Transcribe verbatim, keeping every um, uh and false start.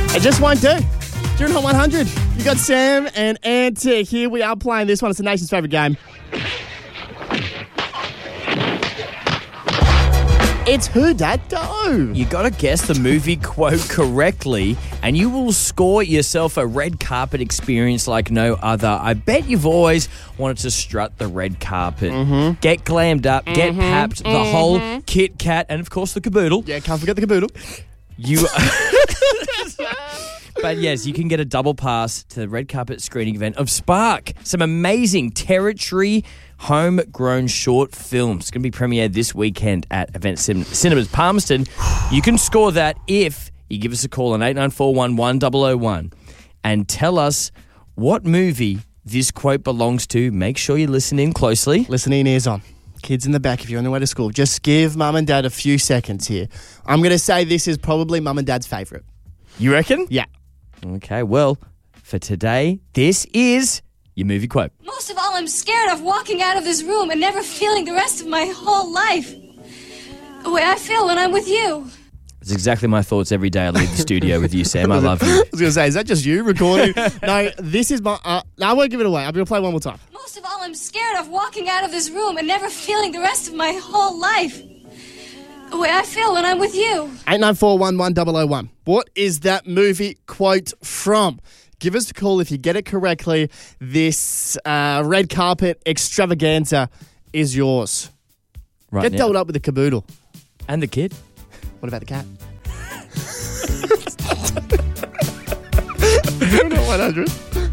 It just won't do. During Hot one hundred, you got Sam and Ant. Here we are playing this one. It's the nation's favourite game. It's Who Dat Do. You got to guess the movie quote correctly, and you will score yourself a red carpet experience like no other. I bet you've always wanted to strut the red carpet, mm-hmm. get glammed up, mm-hmm. get papped, the mm-hmm. whole kit kat, and of course the caboodle. Yeah, can't forget the caboodle. You. But yes, you can get a double pass to the red carpet screening event of Spark. Some amazing territory homegrown short films. It's going to be premiered this weekend at Event Cin- Cinemas Palmerston. You can score that if you give us a call on eight nine four one, one zero zero one and tell us what movie this quote belongs to. Make sure you listen in closely. Listening ears on. Kids in the back, if you're on the way to school, just give mum and dad a few seconds here. I'm going to say this is probably mum and dad's favourite. You reckon? Yeah. Okay, well, for today, this is your movie quote. Most of all, I'm scared of walking out of this room and never feeling the rest of my whole life the way I feel when I'm with you. It's exactly my thoughts every day I leave the studio with you, Sam. I love you. I was going to say, is that just you recording? No, this is my... Uh, no, I won't give it away. I'm going to play one more time. Most of all, I'm scared of walking out of this room and never feeling the rest of my whole life the way I feel when I'm with you. eight nine four one, one zero zero one. What is that movie quote from? Give us a call if you get it correctly. This uh, red carpet extravaganza is yours. Right Get now. doubled up with the caboodle. And the kid. What about the cat? one hundred